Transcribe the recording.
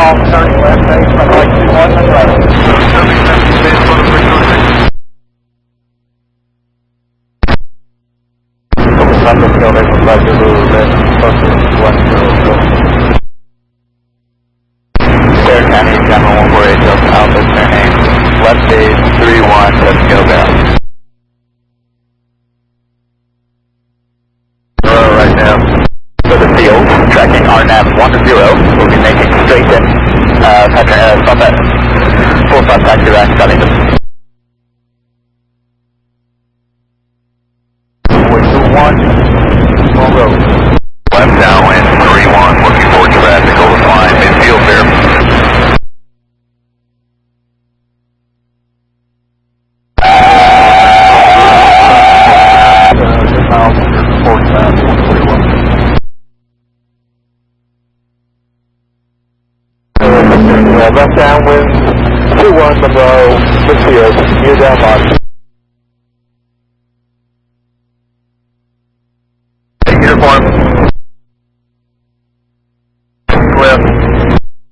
off, turning left base, from right 21 and left. Santos Quebec, flight Zulu, left, Santos 100. Fair County, General 148, Delta Alpha, turning left base 31, let's go back. Right now. For the field, tracking RNAV 10, we'll be making straight in, from that full stop taxi rack, Covington. 421, full road. Left downwind 31, looking for traffic over flying midfield there. Left downwind 21 Monroe, midfield, near down line.